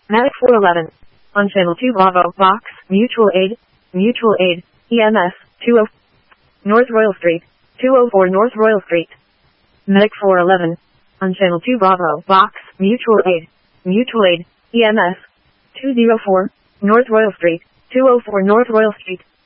Medic 411. On channel 2 Bravo, box, mutual aid, EMS, 20, North Royal Street, 204 North Royal Street. Medic 411. On channel 2 Bravo, box, mutual aid, EMS, 204, North Royal Street, 204 North Royal Street.